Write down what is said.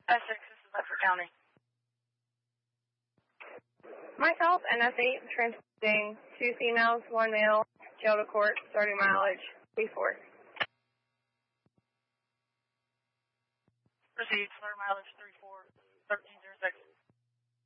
Essex, this is Bedford County. Myself, NS8, transporting 2 females, 1 male, jail to court, starting mileage, B4. Proceed, start mileage 34, 1306.